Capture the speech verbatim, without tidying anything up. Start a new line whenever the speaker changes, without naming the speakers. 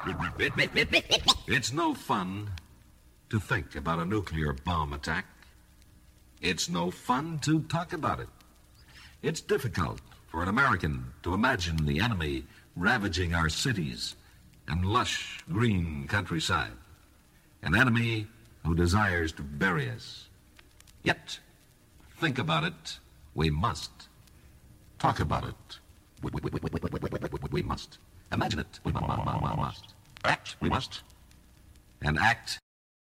It's no fun to think about a nuclear bomb attack. It's no fun to talk about it. It's difficult for an American to imagine the enemy ravaging our cities and lush green countryside. An enemy who desires to bury us. Yet, think about it, we must. Talk about it, we, we, we, we, we, we, we, we must. Imagine it, we must. Act, we must. And act